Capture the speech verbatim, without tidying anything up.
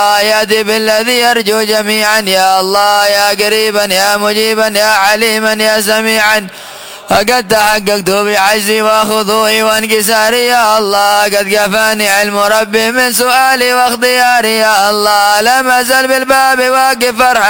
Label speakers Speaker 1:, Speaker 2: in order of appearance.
Speaker 1: يأتي بالذي يرجو جميعا يا الله يا قريبا يا مجيبا يا عليما يا سميعا. فقد تحققت بعجزي وخضوعي وانكساري يا الله. قد كفاني علم ربي من سؤالي واختياري يا الله. لم أزل بالباب واقف فرحا